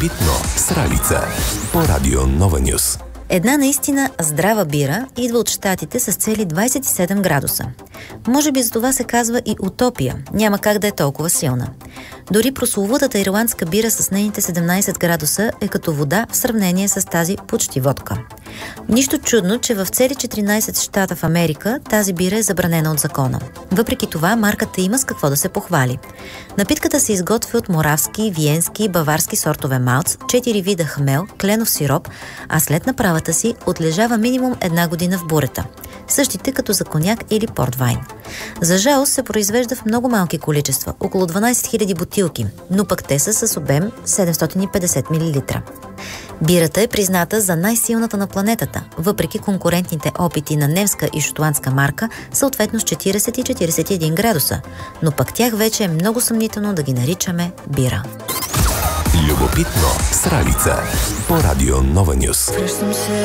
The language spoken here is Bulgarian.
Любопитно с Ралица по Радио Нова Нюс. Една наистина здрава бира идва от щатите с цели 27 градуса. Може би за това се казва и утопия. Няма как да е толкова силна. Дори прословутата ирландска бира с нейните 17 градуса е като вода в сравнение с тази почти водка. Нищо чудно, че в цели 14 щата в Америка тази бира е забранена от закона. Въпреки това, марката има с какво да се похвали. Напитката се изготвя от моравски, виенски и баварски сортове малц, 4 вида хмел, кленов сироп, а след направата си отлежава минимум 1 година в бурета. Същите като за коняк или портвайн. За жалост се произвежда в много малки количества, около 12 000 бутилки, но пък те са с обем 750 мл. Бирата е призната за най-силната на планетата, въпреки конкурентните опити на немска и шотландска марка, съответно с 40 и 41 градуса, но пък тях вече е много съмнително да ги наричаме бира. Любопитно с Ралица по Радио Нова Нюс.